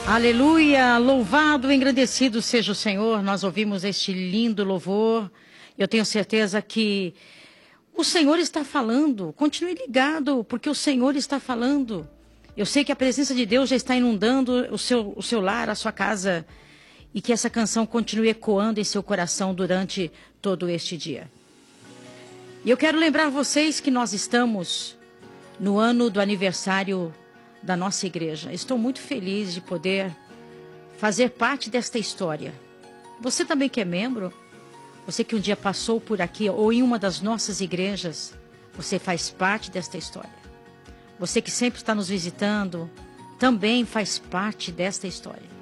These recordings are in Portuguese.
Aleluia, louvado, engrandecido seja o Senhor. Nós ouvimos este lindo louvor. Eu tenho certeza que o Senhor está falando. Continue ligado, porque o Senhor está falando. Eu sei que a presença de Deus já está inundando o seu lar, a sua casa. E que essa canção continue ecoando em seu coração durante todo este dia. E eu quero lembrar vocês que nós estamos no ano do aniversário da nossa igreja. Estou muito feliz de poder fazer parte desta história. Você também que é membro, você que um dia passou por aqui ou em uma das nossas igrejas, você faz parte desta história. Você que sempre está nos visitando, também faz parte desta história.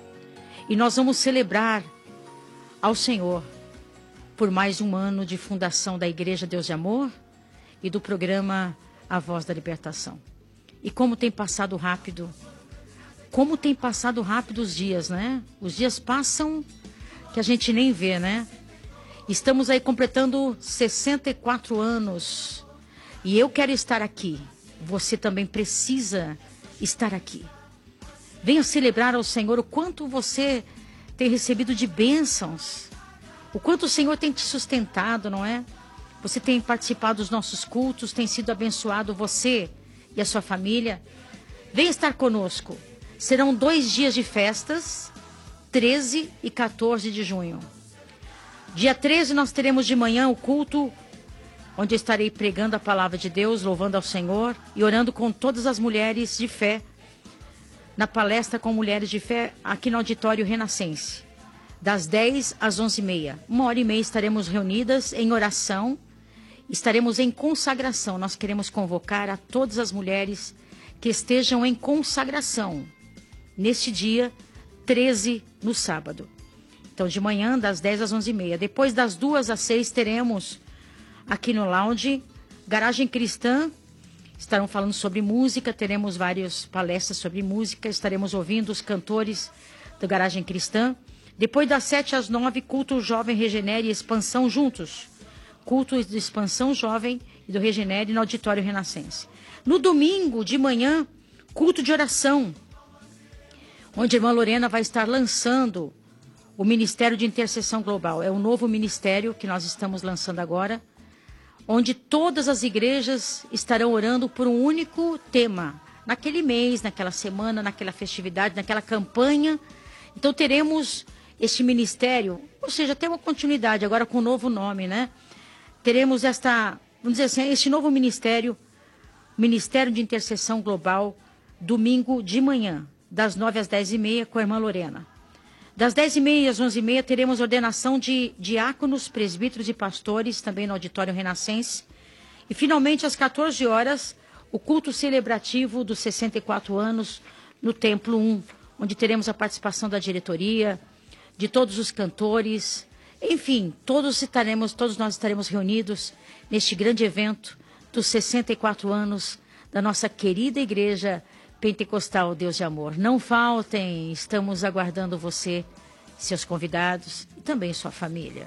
E nós vamos celebrar ao Senhor por mais um ano de fundação da Igreja Deus de Amor e do programa A Voz da Libertação. E como tem passado rápido. Como tem passado rápido os dias, né? Os dias passam que a gente nem vê, né? Estamos aí completando 64 anos. E eu quero estar aqui. Você também precisa estar aqui. Venha celebrar ao Senhor o quanto você tem recebido de bênçãos. O quanto o Senhor tem te sustentado, não é? Você tem participado dos nossos cultos, tem sido abençoado você e a sua família. Venha estar conosco. Serão 2 dias de festas, 13 e 14 de junho. Dia 13 nós teremos de manhã o culto, onde eu estarei pregando a palavra de Deus, louvando ao Senhor e orando com todas as mulheres de fé, na palestra com mulheres de fé, aqui no Auditório Renascense, das 10 às 11h30. 1h30 estaremos reunidas em oração. Estaremos em consagração. Nós queremos convocar a todas as mulheres que estejam em consagração neste dia 13, no sábado. Então, de manhã, das 10 às 11h30. Depois, das 2 às 6, teremos aqui no lounge Garagem Cristã. Estarão falando sobre música. Teremos várias palestras sobre música. Estaremos ouvindo os cantores do Garagem Cristã. Depois, das 7 às 9, culto Jovem Regenere e Expansão juntos. Culto de Expansão Jovem e do Regenere no Auditório Renascense. No domingo de manhã, culto de oração, onde a irmã Lorena vai estar lançando o Ministério de Intercessão Global. É um novo ministério que nós estamos lançando agora, onde todas as igrejas estarão orando por um único tema, naquele mês, naquela semana, naquela festividade, naquela campanha. Então teremos este ministério, ou seja, tem uma continuidade agora com um novo nome, né? Teremos vamos dizer assim, este novo ministério, Ministério de Intercessão Global, domingo de manhã, das 9 às 10h30, com a irmã Lorena. Das 10h30 às 11h30, teremos ordenação de diáconos, presbíteros e pastores, também no Auditório Renascense. E, finalmente, às 14 horas, o culto celebrativo dos 64 anos no Templo 1, onde teremos a participação da diretoria, de todos os cantores. Enfim, todos nós estaremos reunidos neste grande evento dos 64 anos da nossa querida Igreja Pentecostal Deus de Amor. Não faltem, estamos aguardando você, seus convidados e também sua família.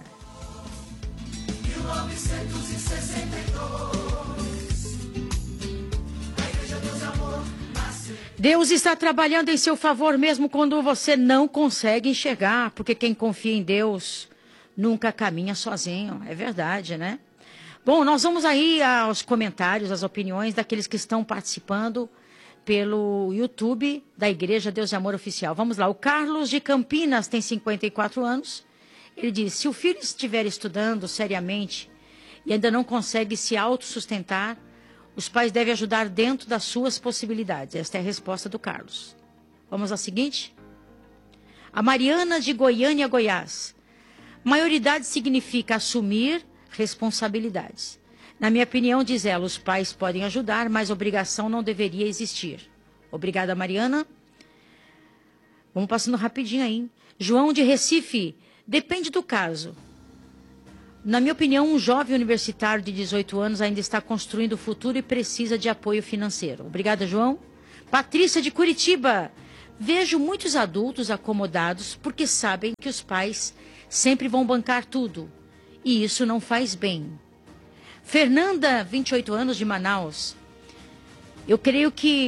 1962, a Igreja Deus de Amor nasceu. Deus está trabalhando em seu favor mesmo quando você não consegue enxergar, porque quem confia em Deus nunca caminha sozinho, é verdade, né? Bom, nós vamos aí aos comentários, às opiniões daqueles que estão participando pelo YouTube da Igreja Deus de Amor Oficial. Vamos lá, o Carlos de Campinas tem 54 anos. Ele diz, se o filho estiver estudando seriamente e ainda não consegue se autossustentar, os pais devem ajudar dentro das suas possibilidades. Esta é a resposta do Carlos. Vamos à seguinte? A Mariana de Goiânia, Goiás. Maioridade significa assumir responsabilidades. Na minha opinião, diz ela, os pais podem ajudar, mas obrigação não deveria existir. Obrigada, Mariana. Vamos passando rapidinho aí. João de Recife, depende do caso. Na minha opinião, um jovem universitário de 18 anos ainda está construindo o futuro e precisa de apoio financeiro. Obrigada, João. Patrícia de Curitiba, vejo muitos adultos acomodados porque sabem que os pais sempre vão bancar tudo. E isso não faz bem. Fernanda, 28 anos, de Manaus. Eu creio que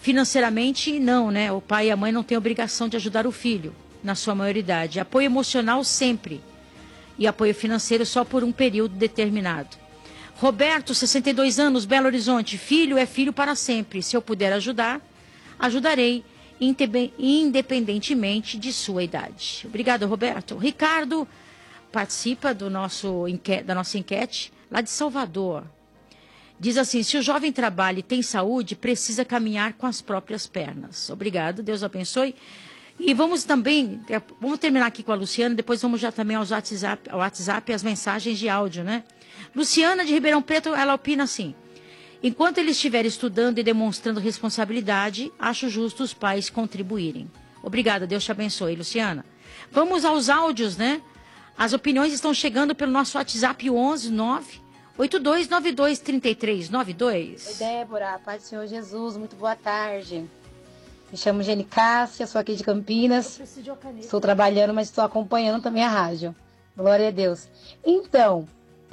Financeiramente, não, né? O pai e a mãe não têm obrigação de ajudar o filho na sua maioridade. Apoio emocional sempre. E apoio financeiro só por um período determinado. Roberto, 62 anos, Belo Horizonte. Filho é filho para sempre. Se eu puder ajudar, ajudarei, independentemente de sua idade. Obrigado, Roberto. Ricardo participa da nossa enquete lá de Salvador. Diz assim, se o jovem trabalha e tem saúde, precisa caminhar com as próprias pernas. Obrigado, Deus abençoe. E vamos terminar aqui com a Luciana, depois vamos já também ao WhatsApp as mensagens de áudio, né? Luciana de Ribeirão Preto, ela opina assim, enquanto ele estiver estudando e demonstrando responsabilidade, acho justo os pais contribuírem. Obrigada, Deus te abençoe, Luciana. Vamos aos áudios, né? As opiniões estão chegando pelo nosso WhatsApp 11-98292-3392. Oi, Débora, paz do Senhor Jesus, muito boa tarde. Me chamo Jenny Cássia, sou aqui de Campinas. Estou trabalhando, mas estou acompanhando também a rádio. Glória a Deus. Então,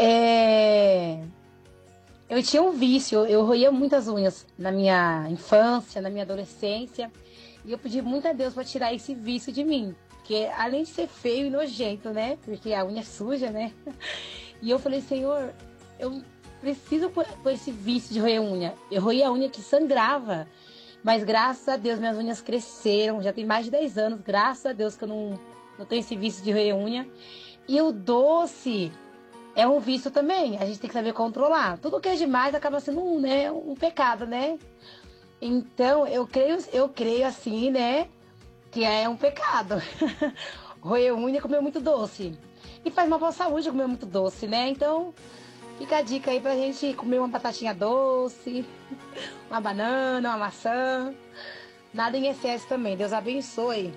eu tinha um vício, eu roía muitas unhas na minha infância, na minha adolescência. E eu pedi muito a Deus para tirar esse vício de mim. Porque além de ser feio e nojento, né? Porque a unha é suja, né? E eu falei, Senhor, eu preciso por esse vício de roer unha. Eu roía a unha que sangrava. Mas graças a Deus minhas unhas cresceram, já tem mais de 10 anos, graças a Deus que eu não tenho esse vício de roer unha. E o doce é um vício também, a gente tem que saber controlar. Tudo que é demais acaba sendo um pecado, né? Então eu creio assim, né, que é um pecado. Roer unha e comer muito doce. E faz mal para a saúde comer muito doce, né? Então fica a dica aí pra gente comer uma batatinha doce, uma banana, uma maçã. Nada em excesso também. Deus abençoe.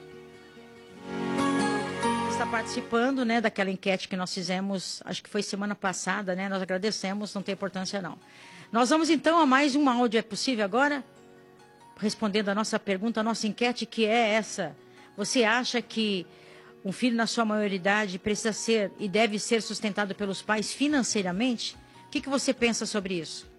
Está participando, né, daquela enquete que nós fizemos, acho que foi semana passada, né? Nós agradecemos, não tem importância não. Nós vamos então a mais um áudio, é possível agora? Respondendo a nossa pergunta, a nossa enquete, que é essa. Você acha que um filho na sua maioridade precisa ser e deve ser sustentado pelos pais financeiramente? O que você pensa sobre isso?